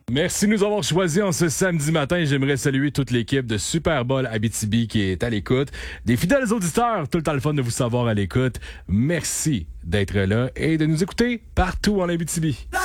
Merci de nous avoir choisis en ce samedi matin. J'aimerais saluer toute l'équipe de Super Bowl Abitibi qui est à l'écoute. Des fidèles auditeurs, tout le temps le fun de vous savoir à l'écoute. Merci d'être là et de nous écouter partout en Abitibi.